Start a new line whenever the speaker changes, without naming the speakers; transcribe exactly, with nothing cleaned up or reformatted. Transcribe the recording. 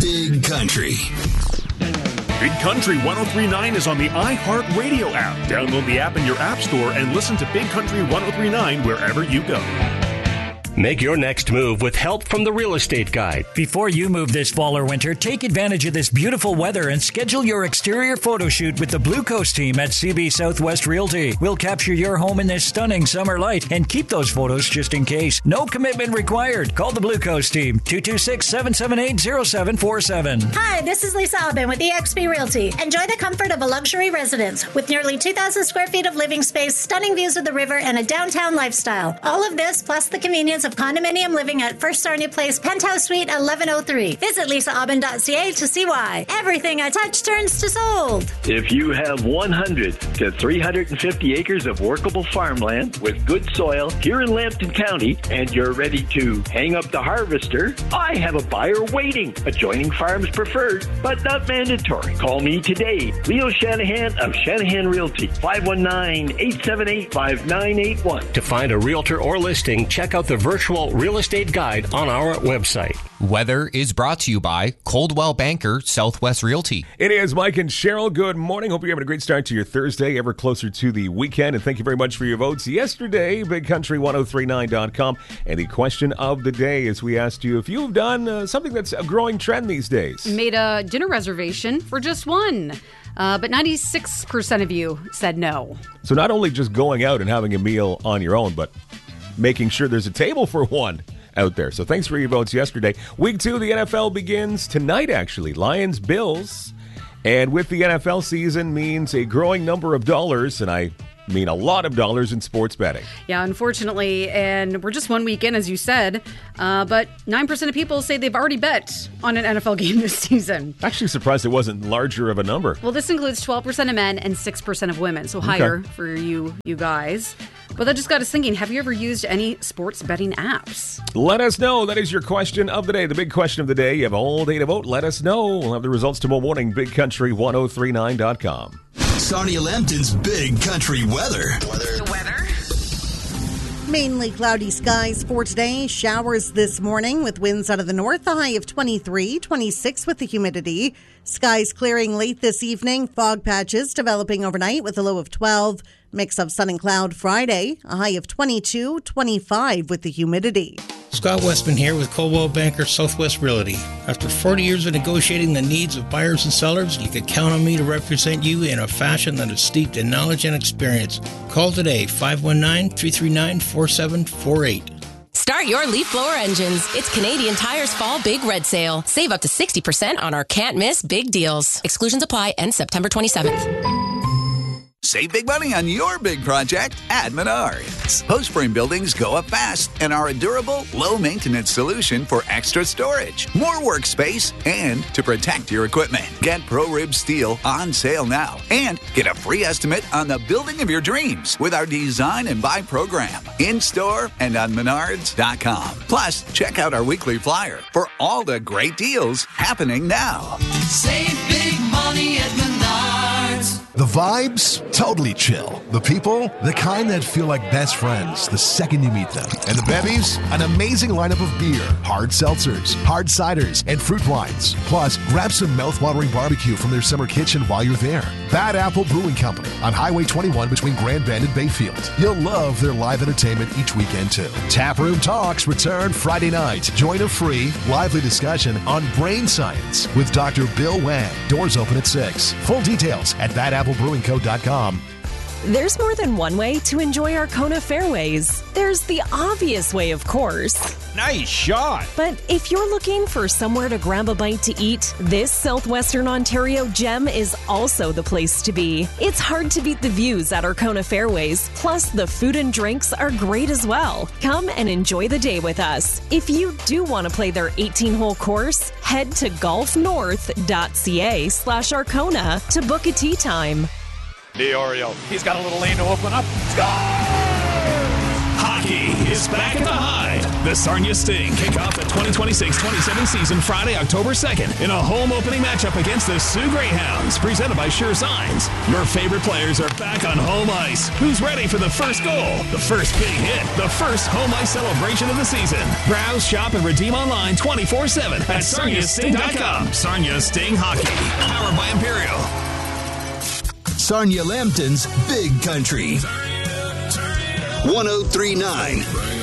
Big Country.
Big Country one oh three point nine is on the iHeartRadio app. Download the app in your app store and listen to Big Country one oh three point nine wherever you go.
Make your next move with help from the Real Estate Guide.
Before you move this fall or winter, take advantage of this beautiful weather and schedule your exterior photo shoot with the Blue Coast team at C B Southwest Realty. We'll capture your home in this stunning summer light and keep those photos just in case. No commitment required. Call the Blue Coast team, two two six, seven seven eight, zero seven four seven.
Hi, this is Lisa Albin with E X P Realty. Enjoy the comfort of a luxury residence with nearly two thousand square feet of living space, stunning views of the river, and a downtown lifestyle. All of this plus the convenience of condominium living at First Sarnia Place, Penthouse Suite eleven oh three. Visit lisa albin dot c a to see why. Everything I touch turns to sold.
If you have one hundred to three hundred fifty acres of workable farmland with good soil here in Lambton County and you're ready to hang up the harvester, I have a buyer waiting. Adjoining farms preferred, but not mandatory. Call me today, Leo Shanahan of Shanahan Realty, five one nine, eight seven eight, five nine eight one.
To find a realtor or listing, check out the virtual Real Estate Guide on our website.
Weather is brought to you by Coldwell Banker Southwest Realty.
It is Mike and Cheryl. Good morning. Hope you're having a great start to your Thursday, ever closer to the weekend. And thank you very much for your votes yesterday, big country ten thirty-nine dot com. And the question of the day is we asked you if you've done uh, something that's a growing trend these days.
Made a dinner reservation for just one. Uh, but ninety-six percent of you said no.
So not only just going out and having a meal on your own, but making sure there's a table for one out there. So thanks for your votes yesterday. Week two, the N F L begins tonight, actually. Lions, Bills. And with the N F L season means a growing number of dollars, and I mean a lot of dollars in sports betting.
Yeah, unfortunately, and we're just one week in, as you said, uh, but nine percent of people say they've already bet on an N F L game this season.
Actually surprised it wasn't larger of a number.
Well, this includes twelve percent of men and six percent of women, so higher okay. for you, you guys. But that just got us thinking, have you ever used any sports betting apps?
Let us know. That is your question of the day. The big question of the day. You have all day to vote. Let us know. We'll have the results tomorrow morning. big country ten thirty-nine dot com.
Sarnia Lambton's Big Country weather. Weather.
The weather. Mainly cloudy skies for today. Showers this morning with winds out of the north. A high of twenty-three, twenty-six with the humidity. Skies clearing late this evening. Fog patches developing overnight with a low of twelve. Mix of sun and cloud Friday. A high of twenty-two, twenty-five with the humidity.
Scott Westman here with Coldwell Banker Southwest Realty. After forty years of negotiating the needs of buyers and sellers, you can count on me to represent you in a fashion that is steeped in knowledge and experience. Call today, five one nine, three three nine, four seven four eight.
Start your leaf blower engines. It's Canadian Tire's Fall Big Red Sale. Save up to sixty percent on our can't miss big deals. Exclusions apply. End September twenty-seventh.
Save big money on your big project at Menards. Post-frame buildings go up fast and are a durable, low-maintenance solution for extra storage, more workspace, and to protect your equipment. Get ProRib Steel on sale now and get a free estimate on the building of your dreams with our Design and Buy program in-store and on menards dot com. Plus, check out our weekly flyer for all the great deals happening now.
Save big money at Menards.
The vibes, totally chill. The people, the kind that feel like best friends the second you meet them. And the bevies, an amazing lineup of beer, hard seltzers, hard ciders, and fruit wines. Plus, grab some mouth-watering barbecue from their summer kitchen while you're there. Bad Apple Brewing Company on Highway twenty-one between Grand Bend and Bayfield. You'll love their live entertainment each weekend, too. Taproom Talks return Friday night. Join a free, lively discussion on brain science with Doctor Bill Wang. Doors open at six. Full details at bad apple brewing co dot com.
There's more than one way to enjoy Arkona Fairways. There's the obvious way, of course.
Nice shot.
But if you're looking for somewhere to grab a bite to eat, this Southwestern Ontario gem is also the place to be. It's hard to beat the views at Arkona Fairways. Plus, the food and drinks are great as well. Come and enjoy the day with us. If you do want to play their eighteen-hole course, head to golfnorth.ca slash Arkona to book a tee time.
DiOrio, he's got a little lane to open up. Score!
Hockey is back at the Hyde.
The Sarnia Sting kick off the twenty twenty-six twenty-seven season Friday, October second in a home opening matchup against the Sioux Greyhounds, presented by Sure Signs. Your favorite players are back on home ice. Who's ready for the first goal, the first big hit, the first home ice celebration of the season? Browse, shop, and redeem online twenty-four seven at sarnia sting dot com. Sarnia Sting Hockey, powered by Imperial.
Sarnia Lambton's Big Country. one oh three point nine